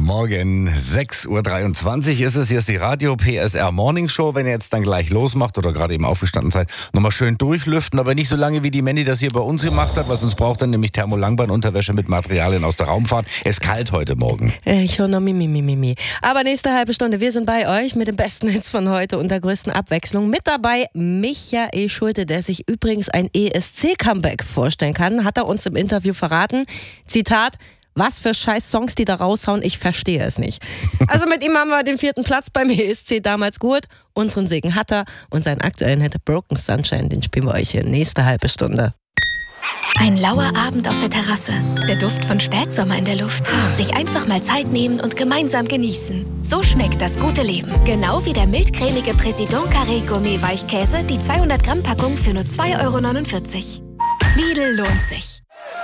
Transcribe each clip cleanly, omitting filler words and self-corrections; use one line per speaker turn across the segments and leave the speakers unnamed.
Morgen, 6.23 Uhr ist es. Hier ist die Radio PSR Morning Show. Wenn ihr jetzt dann gleich losmacht oder gerade eben aufgestanden seid, nochmal schön durchlüften, aber nicht so lange wie die Mandy das hier bei uns gemacht hat. Was uns braucht dann nämlich Thermolangbahn-Unterwäsche mit Materialien aus der Raumfahrt. Es ist kalt heute Morgen.
Ich höre noch Mimi. Aber nächste halbe Stunde, wir sind bei euch mit den besten Hits von heute und der größten Abwechslung. Mit dabei Michael Schulte, der sich übrigens ein ESC-Comeback vorstellen kann, hat er uns im Interview verraten. Zitat: Was für scheiß Songs die da raushauen, ich verstehe es nicht. Also mit ihm haben wir den 4. Platz beim ESC damals geholt. Unseren Segen hat er und seinen aktuellen Hit Broken Sunshine, den spielen wir euch hier nächste halbe Stunde.
Ein lauer Abend auf der Terrasse, der Duft von Spätsommer in der Luft. Sich einfach mal Zeit nehmen und gemeinsam genießen. So schmeckt das gute Leben. Genau wie der mildcremige Président Carré Gourmet Weichkäse, die 200 Gramm Packung für nur 2,49 €. Lidl lohnt sich.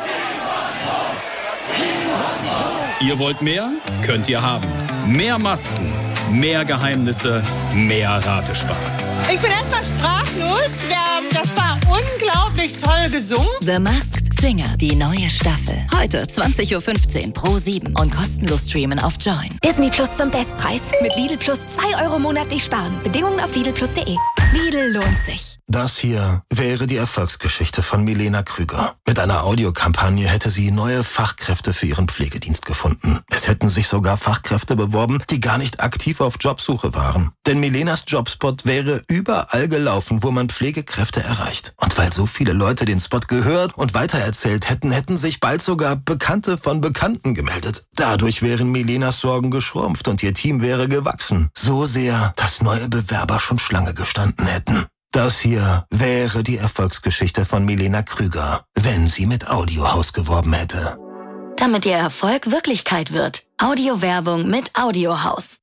Ihr wollt mehr? Könnt ihr haben. Mehr Masken, mehr Geheimnisse, mehr Ratespaß.
Ich bin erstmal sprachlos. Das war unglaublich toll gesungen.
The Masked Singer, die neue Staffel. Heute 20.15 Uhr Pro7 und kostenlos streamen auf Join.
Disney Plus zum Bestpreis. Mit Lidl Plus 2 € monatlich sparen. Bedingungen auf lidlplus.de. Lidl lohnt sich.
Das hier wäre die Erfolgsgeschichte von Milena Krüger. Mit einer Audiokampagne hätte sie neue Fachkräfte für ihren Pflegedienst gefunden. Es hätten sich sogar Fachkräfte beworben, die gar nicht aktiv auf Jobsuche waren. Denn Milenas Jobspot wäre überall gelaufen, wo man Pflegekräfte erreicht. Und weil so viele Leute den Spot gehört und weitererzählt hätten, hätten sich bald sogar Bekannte von Bekannten gemeldet. Dadurch wären Milenas Sorgen geschrumpft und ihr Team wäre gewachsen. So sehr, dass neue Bewerber schon Schlange gestanden hätten. Das hier wäre die Erfolgsgeschichte von Milena Krüger, wenn sie mit Audiohaus geworben hätte.
Damit ihr Erfolg Wirklichkeit wird. Audiowerbung mit Audiohaus.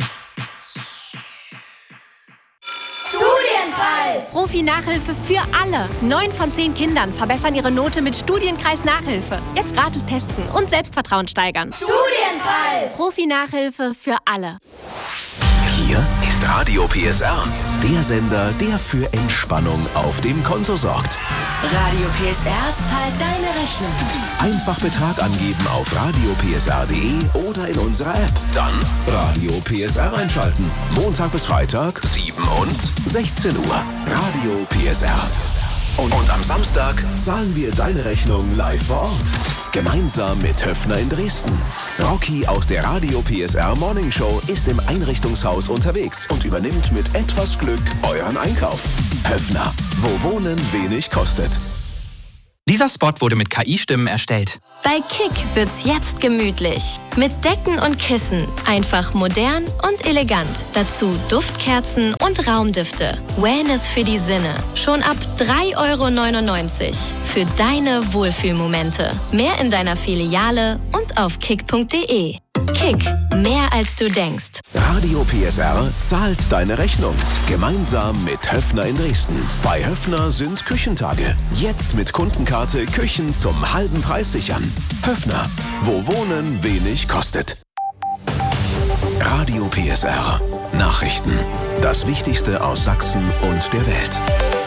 Studienpreis! Profi-Nachhilfe für alle. 9 von 10 Kindern verbessern ihre Note mit Studienkreis Nachhilfe. Jetzt gratis testen und Selbstvertrauen steigern.
Studienpreis!
Profi-Nachhilfe für alle.
Hier ist Radio PSR, der Sender, der für Entspannung auf dem Konto sorgt.
Radio PSR zahlt deine Rechnung.
Einfach Betrag angeben auf radiopsr.de oder in unserer App. Dann Radio PSR einschalten. Montag bis Freitag, 7 und 16 Uhr. Radio PSR. Und am Samstag zahlen wir deine Rechnung live vor Ort. Gemeinsam mit Höfner in Dresden. Rocky aus der Radio PSR Morning Show ist im Einrichtungshaus unterwegs und übernimmt mit etwas Glück euren Einkauf. Höfner, wo Wohnen wenig kostet.
Dieser Spot wurde mit KI-Stimmen erstellt.
Bei Kick wird's jetzt gemütlich. Mit Decken und Kissen. Einfach modern und elegant. Dazu Duftkerzen und Raumdüfte. Wellness für die Sinne. Schon ab 3,99 € für deine Wohlfühlmomente. Mehr in deiner Filiale und auf kick.de. Kick, mehr als du denkst.
Radio PSR zahlt deine Rechnung. Gemeinsam mit Höfner in Dresden. Bei Höfner sind Küchentage. Jetzt mit Kundenkarte Küchen zum halben Preis sichern. Höfner, wo Wohnen wenig kostet. Radio PSR. Nachrichten. Das Wichtigste aus Sachsen und der Welt.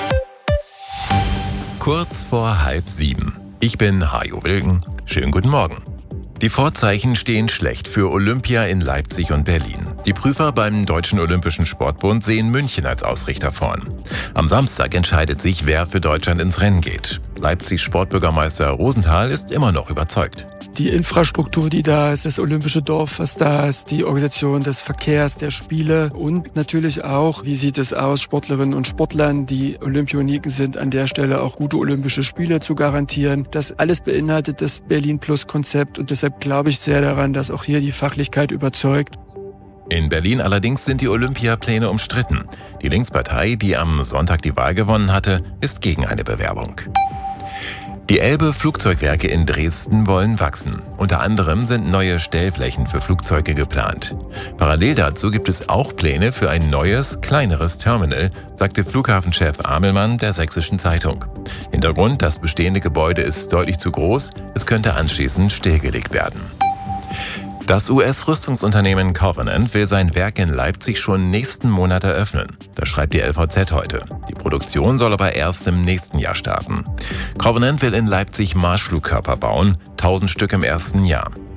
Kurz vor 6:30. Ich bin Hajo Wilken. Schönen guten Morgen. Die Vorzeichen stehen schlecht für Olympia in Leipzig und Berlin. Die Prüfer beim Deutschen Olympischen Sportbund sehen München als Ausrichter vorn. Am Samstag entscheidet sich, wer für Deutschland ins Rennen geht. Leipzigs Sportbürgermeister Rosenthal ist immer noch überzeugt.
Die Infrastruktur, die da ist, das olympische Dorf, was da ist, die Organisation des Verkehrs, der Spiele und natürlich auch, wie sieht es aus, Sportlerinnen und Sportlern, die Olympioniken sind, an der Stelle auch gute olympische Spiele zu garantieren. Das alles beinhaltet das Berlin-Plus-Konzept und deshalb glaube ich sehr daran, dass auch hier die Fachlichkeit überzeugt.
In Berlin allerdings sind die Olympiapläne umstritten. Die Linkspartei, die am Sonntag die Wahl gewonnen hatte, ist gegen eine Bewerbung. Die Elbe-Flugzeugwerke in Dresden wollen wachsen. Unter anderem sind neue Stellflächen für Flugzeuge geplant. Parallel dazu gibt es auch Pläne für ein neues, kleineres Terminal, sagte Flughafenchef Amelmann der Sächsischen Zeitung. Hintergrund: Das bestehende Gebäude ist deutlich zu groß, es könnte anschließend stillgelegt werden. Das US-Rüstungsunternehmen Covenant will sein Werk in Leipzig schon nächsten Monat eröffnen. Das schreibt die LVZ heute. Die Produktion soll aber erst im nächsten Jahr starten. Covenant will in Leipzig Marschflugkörper bauen, 1000 Stück im ersten Jahr.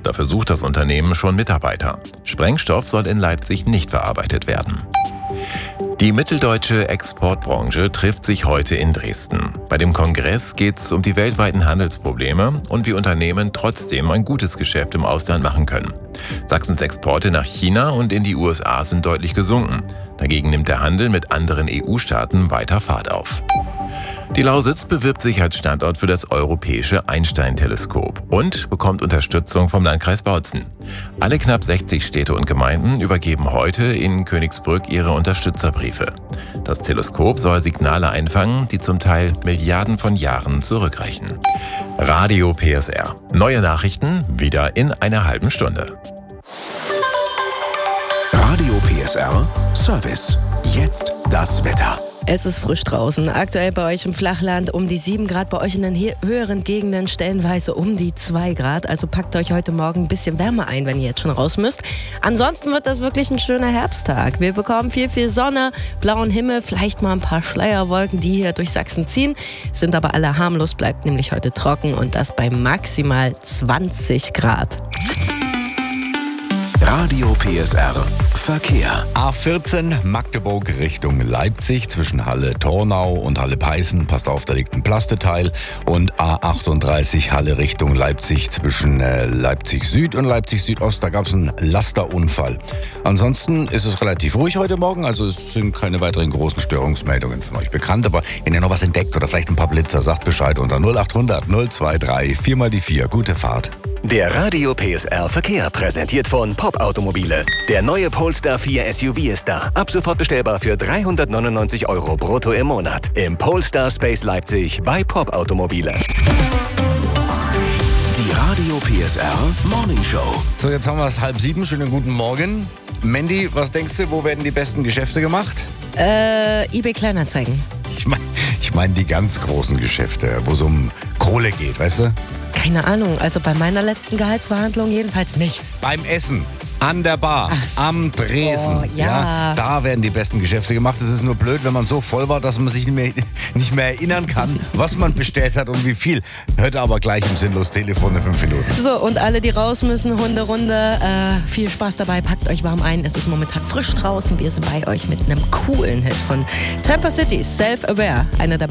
Dafür sucht das Unternehmen schon Mitarbeiter. Sprengstoff soll in Leipzig nicht verarbeitet werden. Die mitteldeutsche Exportbranche trifft sich heute in Dresden. Bei dem Kongress geht es um die weltweiten Handelsprobleme und wie Unternehmen trotzdem ein gutes Geschäft im Ausland machen können. Sachsens Exporte nach China und in die USA sind deutlich gesunken. Dagegen nimmt der Handel mit anderen EU-Staaten weiter Fahrt auf. Die Lausitz bewirbt sich als Standort für das europäische Einstein-Teleskop und bekommt Unterstützung vom Landkreis Bautzen. Alle knapp 60 Städte und Gemeinden übergeben heute in Königsbrück ihre Unterstützerbriefe. Das Teleskop soll Signale einfangen, die zum Teil Milliarden von Jahren zurückreichen. Radio PSR. Neue Nachrichten wieder in einer halben Stunde.
Radio PSR Service. Jetzt das Wetter.
Es ist frisch draußen. Aktuell bei euch im Flachland um die 7 Grad, bei euch in den höheren Gegenden stellenweise um die 2 Grad. Also packt euch heute Morgen ein bisschen Wärme ein, wenn ihr jetzt schon raus müsst. Ansonsten wird das wirklich ein schöner Herbsttag. Wir bekommen viel Sonne, blauen Himmel, vielleicht mal ein paar Schleierwolken, die hier durch Sachsen ziehen. Sind aber alle harmlos, bleibt nämlich heute trocken und das bei maximal 20 Grad.
Radio PSR Verkehr.
A14 Magdeburg Richtung Leipzig zwischen Halle-Tornau und Halle-Peißen. Passt auf, da liegt ein Plasteteil. Und A38 Halle Richtung Leipzig zwischen Leipzig Süd und Leipzig Südost. Da gab es einen Lasterunfall. Ansonsten ist es relativ ruhig heute Morgen. Also es sind keine weiteren großen Störungsmeldungen von euch bekannt. Aber wenn ihr noch was entdeckt oder vielleicht ein paar Blitzer, sagt Bescheid unter 0800 023 4x4. Gute Fahrt.
Der Radio PSR Verkehr präsentiert von Pop Automobile. Der neue Polestar 4 SUV ist da. Ab sofort bestellbar für 399 € brutto im Monat. Im Polestar Space Leipzig bei Pop Automobile.
Die Radio PSR Morning Show.
So, jetzt haben wir es 6:30. Schönen guten Morgen. Mandy, was denkst du, wo werden die besten Geschäfte gemacht?
eBay Kleinanzeigen.
Ich meine die ganz großen Geschäfte, wo es um Kohle geht, weißt du?
Keine Ahnung, also bei meiner letzten Gehaltsverhandlung jedenfalls nicht.
Beim Essen, an der Bar, am Dresen.
Ja.
Da werden die besten Geschäfte gemacht. Es ist nur blöd, wenn man so voll war, dass man sich nicht mehr erinnern kann, was man bestellt hat und wie viel. Hört aber gleich im Sinnlos Telefon in 5 Minuten.
So, und alle, die raus müssen, Hunderunde, viel Spaß dabei, packt euch warm ein. Es ist momentan frisch draußen. Wir sind bei euch mit einem coolen Hit von Tampa City, Self-Aware, einer der